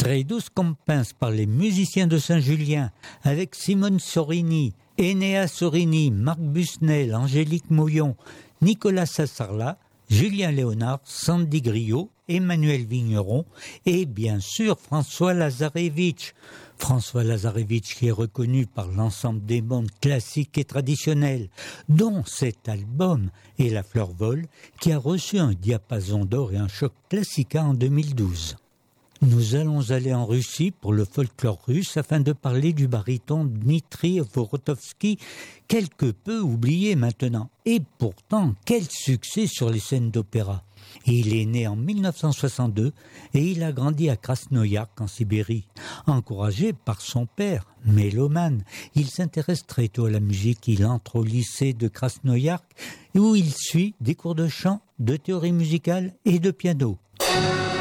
Redus Compens par les musiciens de Saint-Julien, avec Simone Sorini, Enea Sorini, Marc Busnel, Angélique Mouillon, Nicolas Sassarla, Julien Léonard, Sandy Griot, Emmanuel Vigneron et bien sûr François Lazarevitch. François Lazarevitch qui est reconnu par l'ensemble des mondes classiques et traditionnels, dont cet album Et la fleur vole, qui a reçu un diapason d'or et un choc Classica en 2012. Nous allons aller en Russie pour le folklore russe afin de parler du baryton Dmitri Vorotovski, quelque peu oublié maintenant. Et pourtant, quel succès sur les scènes d'opéra. Il est né en 1962 et il a grandi à Krasnoïarsk en Sibérie. Encouragé par son père, mélomane, il s'intéresse très tôt à la musique. Il entre au lycée de Krasnoïarsk où il suit des cours de chant, de théorie musicale et de piano.